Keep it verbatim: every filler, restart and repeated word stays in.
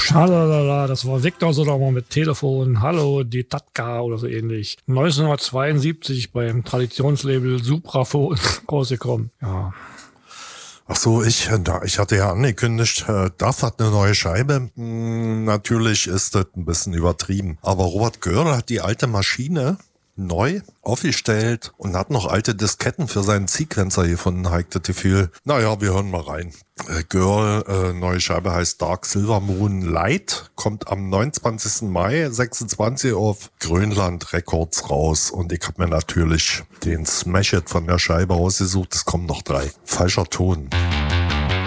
Schalala, das war Victor Sodermann mit Telefon. Hallo, die Tatka oder so ähnlich. neunzehnhundertzweiundsiebzig beim Traditionslabel Supraphon rausgekommen. Ja. Ach so, ich, ich hatte ja angekündigt, Duff hat eine neue Scheibe. Natürlich ist das ein bisschen übertrieben. Aber Robert Göhrl hat die alte Maschine neu aufgestellt und hat noch alte Disketten für seinen Sequencer gefunden, Heike das Gefühl. Naja, wir hören mal rein. Äh, Girl, äh, neue Scheibe heißt Dark Silver Moon Light, kommt am neunundzwanzigsten Mai sechsundzwanzig auf Grönland Records raus und ich habe mir natürlich den Smash It von der Scheibe ausgesucht. Es kommen noch drei. Falscher Ton.